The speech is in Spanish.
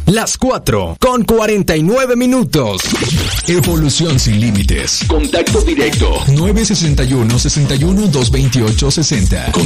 Las 4:49. Evolución sin límites. Contacto directo. 961-61-228-60.